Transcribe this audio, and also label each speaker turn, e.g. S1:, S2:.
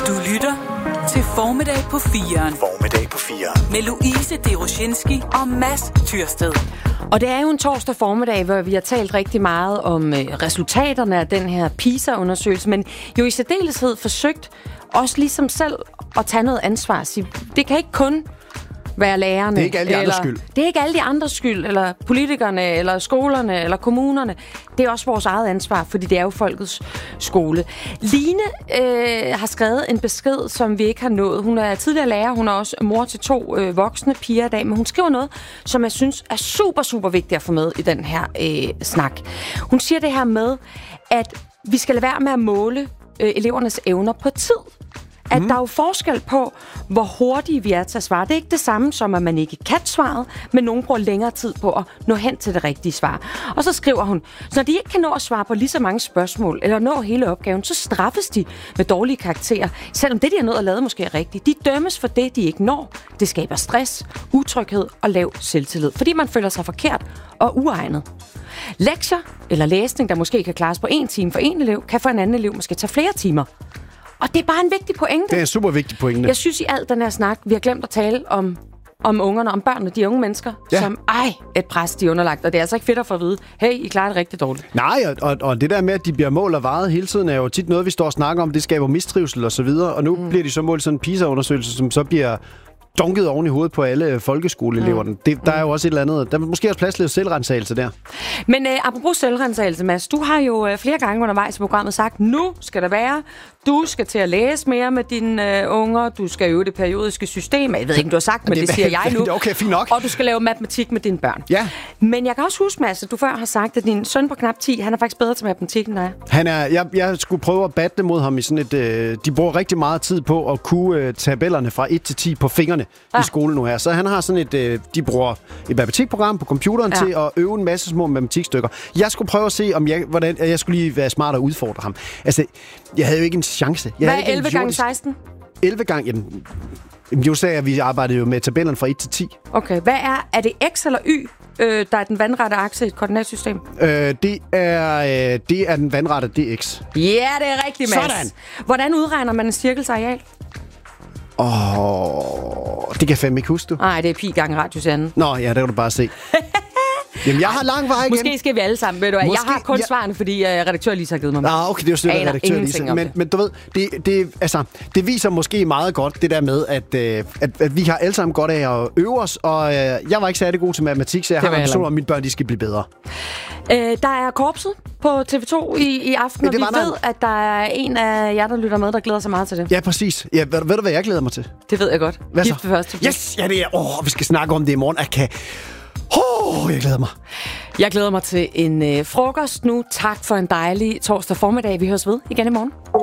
S1: Du lytter til Formiddag på 4'eren.
S2: Formiddag på 4'eren.
S1: Med Louise Deroshinski og Mads Tyrsted.
S3: Og det er jo en torsdag formiddag, hvor vi har talt rigtig meget om resultaterne af den her PISA-undersøgelse, men jo i særdeleshed forsøgt også ligesom selv at tage noget ansvar. Det kan ikke kun være lærerne.
S4: Det er ikke alle de andres skyld.
S3: Det er ikke alle de andres skyld, eller politikerne, eller skolerne, eller kommunerne. Det er også vores eget ansvar, fordi det er jo folkets skole. Line har skrevet en besked, som vi ikke har nået. Hun er tidligere lærer, hun er også mor til 2 voksne piger i dag, men hun skriver noget, som jeg synes er super, super vigtigt at få med i den her snak. Hun siger det her med, at vi skal lade være med at måle elevernes evner på tid. At der er jo forskel på, hvor hurtige vi er til at svare. Det er ikke det samme som, at man ikke kan svaret, men nogen bruger længere tid på at nå hen til det rigtige svar. Og så skriver hun, så når de ikke kan nå at svare på lige så mange spørgsmål, eller nå hele opgaven, så straffes de med dårlige karakterer. Selvom det, de har nået at lave, måske er rigtigt. De dømmes for det, de ikke når. Det skaber stress, utryghed og lav selvtillid, fordi man føler sig forkert og uegnet. Lektier eller læsning, der måske kan klares på 1 time for en elev, kan for en anden elev måske tage flere timer. Og det er bare en vigtig pointe.
S4: Det er en super vigtig pointe.
S3: Jeg synes i alt den her snak, vi har glemt at tale om ungerne, om børnene, de unge mennesker, som et pres, de er underlagt. Og det er altså ikke fedt at få at vide, hey, I klarer det rigtig dårligt.
S4: Nej, og det der med, at de bliver målt og vejet hele tiden, er jo tit noget, vi står og snakker om. Det skaber mistrivsel og så videre. Og nu bliver de så målt sådan en PISA-undersøgelse, som så bliver dunket oven i hovedet på alle folkeskoleeleverne. Der er jo også et eller andet. Der er måske også plads til selvrensagelse der.
S3: Men apropos selvrensagelse, Mads, du har jo flere gange undervejs i programmet sagt, nu skal der være. Du skal til at læse mere med dine unger. Du skal øve det periodiske system. Jeg ved ikke, om du har sagt, men det siger jeg nu.
S4: Okay, fint nok.
S3: Og du skal lave matematik med dine børn.
S4: Ja.
S3: Men jeg kan også huske, Mads, at du før har sagt, at din søn på knap 10, han er faktisk bedre til matematik end dig.
S4: Jeg skulle prøve at batte mod ham i sådan et... de bruger rigtig meget tid på at kunne tabellerne fra 1 til 10 på fingrene i skolen nu her. Så han har sådan et... de bruger et matematikprogram på computeren til at øve en masse små matematikstykker. Jeg skulle prøve at se, om hvordan jeg skulle lige være smart og udfordre ham. Altså, jeg havde jo ikke en chance.
S3: Hvad er 11 gange 16?
S4: 11 gange... Jamen, jo sagde at vi arbejdede jo med tabellerne fra 1 til 10.
S3: Okay, hvad er det X eller Y, der er den vandrette akse i et koordinatsystem?
S4: Det er den vandrette, det er X.
S3: Ja, det er rigtigt, Mads.
S4: Sådan.
S3: Hvordan udregner man en cirkels areal?
S4: Det kan jeg fandme ikke huske, du.
S3: Nej, det er pi gange radius anden.
S4: Nå, ja, det kan du bare se. Jamen, jeg har lang vej igen.
S3: Måske skal vi alle sammen, ved du hvad? Jeg har kun svarene, fordi redaktør lige har givet mig.
S4: Okay, det er jo sødt, at redaktør lige. Men du ved, det viser måske meget godt, det der med, at vi har alle sammen godt af at øve os, og jeg var ikke særlig god til matematik, så jeg har en ambition om, at mine børn de skal blive bedre.
S3: Der er korpset på TV2 i aften, og vi ved, at der er en af jer, der lytter med, der glæder sig meget til det.
S4: Ja, præcis. Ja, ved du, hvad jeg glæder mig til?
S3: Det ved jeg godt.
S4: Hvad så?
S3: Først.
S4: Yes! Ja, det er... vi skal snakke om det i morgen. Jeg glæder mig.
S3: Jeg glæder mig til en frokost nu. Tak for en dejlig torsdag formiddag. Vi høres ved igen i morgen.